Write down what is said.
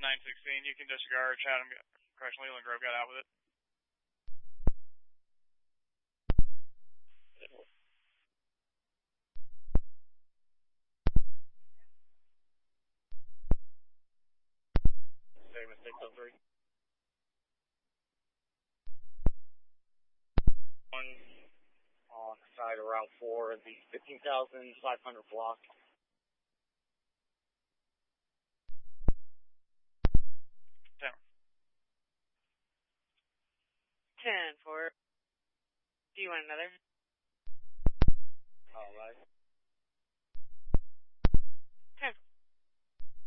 916, you can disregard. Chatham, correction, Leland Grove got out with it. Segment 603. One on the side of Route 4, the 15,500 block. 10-4. Do you want another? All right.